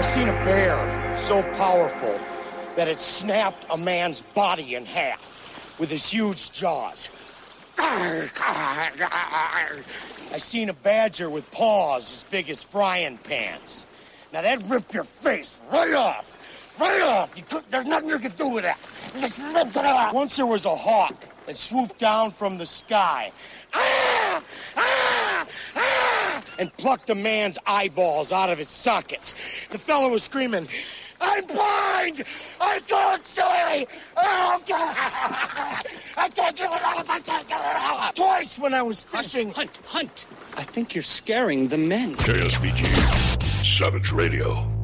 seen a bear so powerful that it snapped a man's body in half with his huge jaws. I seen a badger with paws as big as frying pans. Now that'd rip your face right off. Right off. There's nothing you can do with that. Just rip it off. Once there was a hawk that swooped down from the sky. And plucked a man's eyeballs out of his sockets. The fellow was screaming, "I'm blind! I can't see! Oh, God! I can't get it off! I can't get it off!" Twice when I was fishing. Hunt! I think you're scaring the men. KSVG, Savage Radio.